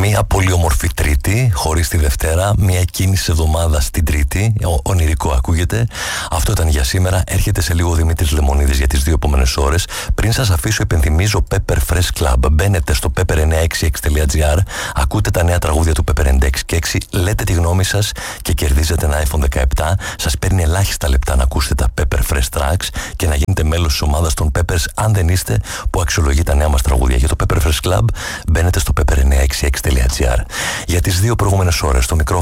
Μια πολύ όμορφη Τρίτη, χωρίς τη Δευτέρα, μια κίνηση εβδομάδα την Τρίτη. Ονειρικό ακούγεται. Αυτό ήταν για σήμερα. Έρχεται σε λίγο ο Δημήτρης Λεμονίδης για τις 2 επόμενες ώρες. Πριν σας αφήσω, υπενθυμίζω Pepper Fresh Club. Μπαίνετε στο pepper966.gr, ακούτε τα νέα τραγούδια του Pepper 96.6, λέτε τη γνώμη σας και κερδίζετε ένα iPhone 17. Σας παίρνει ελάχιστα λεπτά να ακούσετε τα Pepper Fresh Tracks και να γίνετε μέλος της ομάδας των Peppers, αν δεν είστε, που αξιολογεί τα νέα μας τραγούδια. Για το Pepper Fresh Club μπαίνετε στο pepper966.gr. Για τις 2 προηγούμενες ώρες, το μικρόφωνο